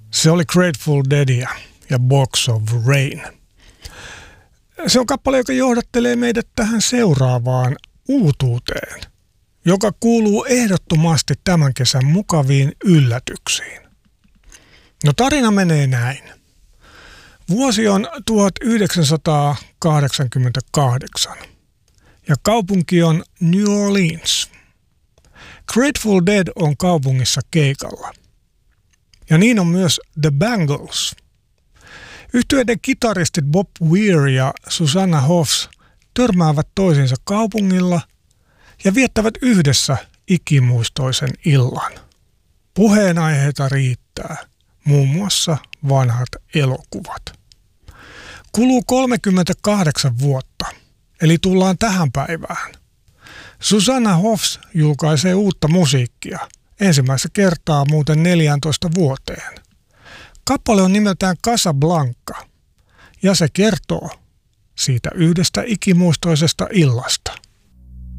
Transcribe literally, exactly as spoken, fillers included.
Se oli Grateful Deadia ja Box of Rain. Se on kappale, joka johdattelee meidät tähän seuraavaan uutuuteen, joka kuuluu ehdottomasti tämän kesän mukaviin yllätyksiin. No tarina menee näin. Vuosi on tuhatyhdeksänsataakahdeksankymmentäkahdeksan ja kaupunki on New Orleans. Grateful Dead on kaupungissa keikalla. Ja niin on myös The Bangles. Yhtyeiden kitaristit Bob Weir ja Susanna Hoffs törmäävät toisiinsa kaupungilla ja viettävät yhdessä ikimuistoisen illan. Puheenaiheita riittää, muun muassa vanhat elokuvat. Kuluu kolmekymmentäkahdeksan vuotta, eli tullaan tähän päivään. Susanna Hoffs julkaisee uutta musiikkia, ensimmäistä kertaa muuten neljätoista vuoteen. Kappale on nimeltään Casablanca, ja se kertoo siitä yhdestä ikimuistoisesta illasta.